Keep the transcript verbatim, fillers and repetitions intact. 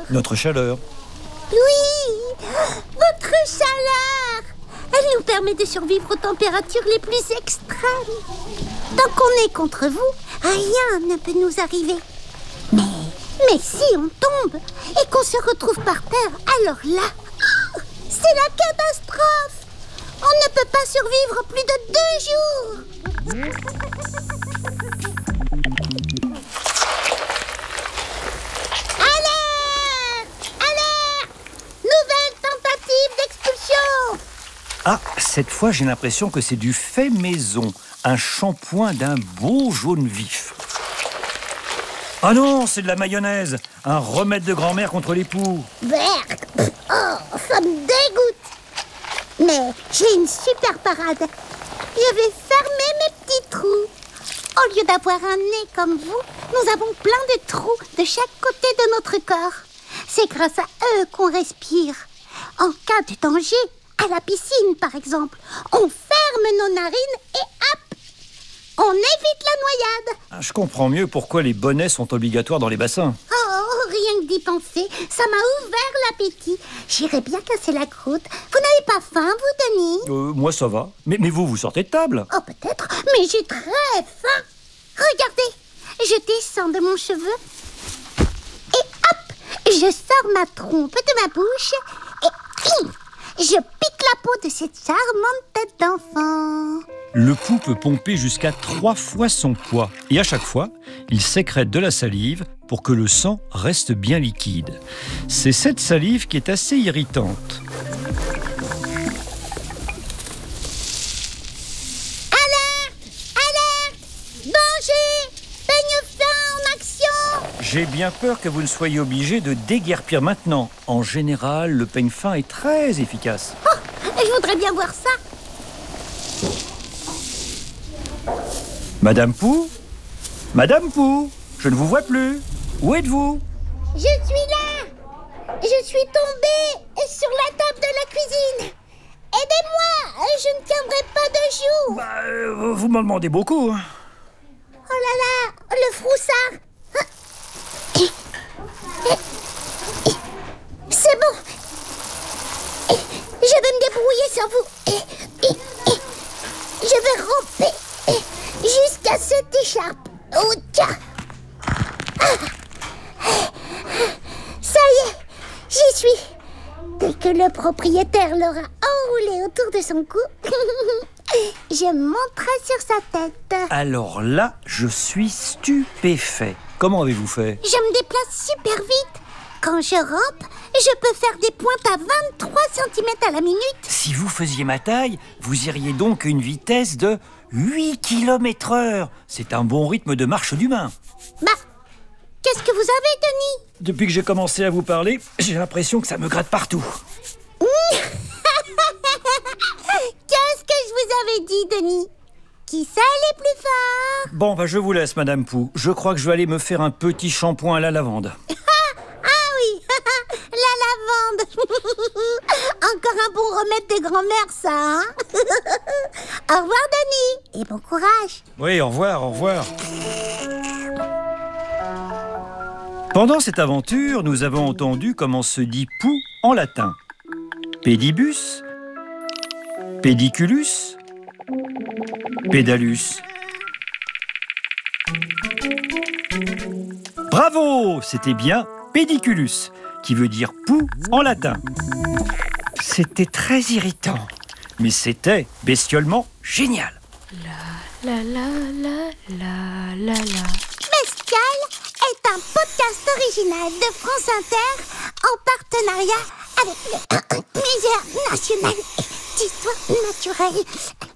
Notre chaleur. Oui, votre chaleur. Elle nous permet de survivre aux températures les plus extrêmes. Tant qu'on est contre vous, rien ne peut nous arriver. Mais, mais si on tombe et qu'on se retrouve par terre, alors là, c'est la catastrophe. On ne peut pas survivre plus de deux jours. Alerte! Alerte! Nouvelle tentative d'expulsion. Ah, cette fois, j'ai l'impression que c'est du fait maison. Un shampoing d'un beau jaune vif. Ah non, c'est de la mayonnaise. Un remède de grand-mère contre les poux. Berk. Oh, ça me dégoûte. Mais j'ai une super parade. Je vais fermer mes petits trous. Au lieu d'avoir un nez comme vous, nous avons plein de trous de chaque côté de notre corps. C'est grâce à eux qu'on respire. En cas de danger, à la piscine par exemple, on ferme nos narines et hop, on évite la noyade. Ah, je comprends mieux pourquoi les bonnets sont obligatoires dans les bassins. Oh, rien que d'y penser, ça m'a ouvert l'appétit. J'irais bien casser la croûte. Vous n'avez pas faim, vous, Denis? Euh, moi, ça va. Mais, mais vous, vous sortez de table? Oh, peut-être, mais j'ai très faim. Regardez, je descends de mon cheveu et hop, je sors ma trompe de ma bouche et hum, je pique la peau de cette charmante tête d'enfant. Le pou peut pomper jusqu'à trois fois son poids. Et à chaque fois, il sécrète de la salive pour que le sang reste bien liquide. C'est cette salive qui est assez irritante. Alerte! Alerte! Danger! Peigne fin en action! J'ai bien peur que vous ne soyez obligé de déguerpir maintenant. En général, le peigne fin est très efficace. Oh, je voudrais bien voir ça. Madame Pou? Madame Pou? Je ne vous vois plus. Où êtes-vous? Je suis là. Je suis tombée sur la table de la cuisine. Aidez-moi, je ne tiendrai pas deux jours. Bah, euh, vous m'en demandez beaucoup. Hein. Oh là là, le froussard. C'est bon. Je vais me débrouiller sans vous. Je vais ramper jusqu'à cette écharpe. Oh, tiens. Ça y est, j'y suis. Dès que le propriétaire l'aura enroulé autour de son cou, je monterai sur sa tête. Alors là, je suis stupéfait. Comment avez-vous fait? Je me déplace super vite. Quand je rampe, je peux faire des pointes à vingt-trois centimètres à la minute. Si vous faisiez ma taille, vous iriez donc à une vitesse de huit kilomètres heure. C'est un bon rythme de marche d'humain. Bah, qu'est-ce que vous avez, Denis? Depuis que j'ai commencé à vous parler, j'ai l'impression que ça me gratte partout. Qu'est-ce que je vous avais dit, Denis? Qui c'est les plus forts? Bon, bah je vous laisse, Madame Pou. Je crois que je vais aller me faire un petit shampoing à la lavande. Ah oui, la lavande. Encore un bon remède des grand-mères, ça, hein? Au revoir, Denis, et bon courage. Oui, au revoir, au revoir. Pendant cette aventure, nous avons entendu comment se dit pou en latin. Pédibus, pédiculus, pédalus. Bravo, c'était bien pédiculus, qui veut dire pou en latin. C'était très irritant, mais c'était bestiolement génial. La la la la la la la. Bestial est un podcast original de France Inter en partenariat avec le Musée national d'histoire naturelle.